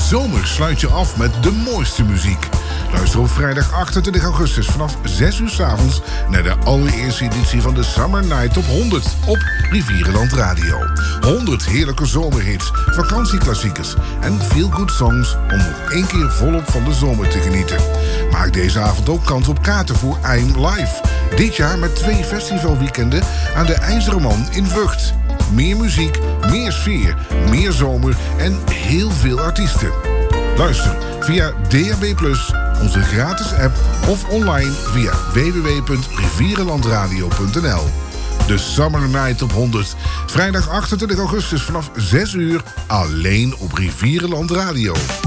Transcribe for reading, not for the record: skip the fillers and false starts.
zomer sluit je af met de mooiste muziek. Luister op vrijdag 28 augustus vanaf 6 uur 's avonds naar de allereerste editie van de Summer Night Top 100 op Rivierenland Radio. 100 heerlijke zomerhits, vakantieklassiekers en feel-good songs om nog één keer volop van de zomer te genieten. Maak deze avond ook kans op kaarten voor I'm Live. Dit jaar met 2 festivalweekenden aan de IJzeren Man in Vught. Meer muziek, meer sfeer, meer zomer en heel veel artiesten. Luister via DAB+, onze gratis app of online via www.rivierenlandradio.nl. De Summer Night op 100. Vrijdag 28 augustus vanaf 6 uur alleen op Rivierenland Radio.